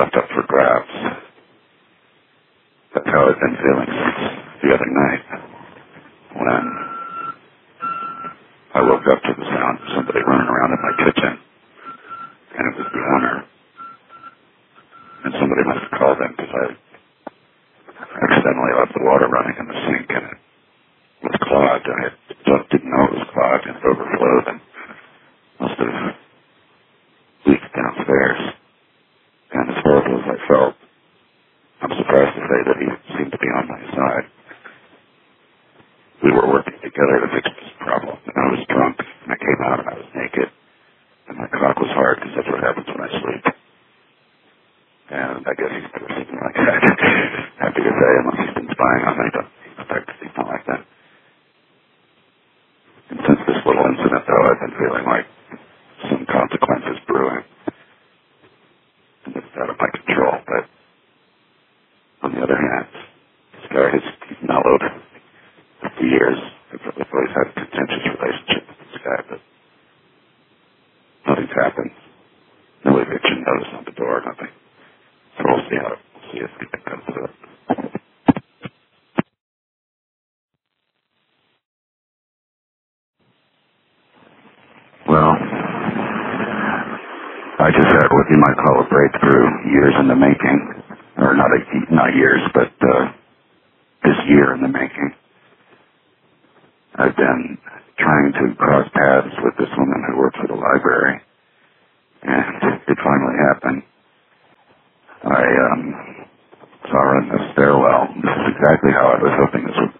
left up for grabs. That's how I've been feeling since the other night, when I woke up to the sound of somebody running around in my kitchen, and it was the owner. And somebody must have called him because I accidentally left the water running in the sink, and it was clogged. I didn't know it was clogged, and it overflowed, and must have leaked downstairs. And as horrible as I felt, I'm surprised to say that he seemed to be on my side. We were working together to fix this problem, and I was drunk, and I came out and I was naked, and my cock was hard because that's what happens when I sleep. And I guess he's never something like that. Happy to say, unless he's been spying on me, but he's not like that. And since this little incident, though, I've been feeling like some consequences brewing. And it's out of my control, but on the other hand, this guy has mellowed for years. I've always had a contentious relationship with this guy, but nothing's happened. No eviction notice on the door, nothing. So we'll see if anything comes to it. Well, I just had what you might call a breakthrough, years in the making. Or not years, but this year in the making. I've been trying to cross paths with this woman who works at a library, and it finally happened. I saw her in the stairwell. This is exactly how I was hoping this would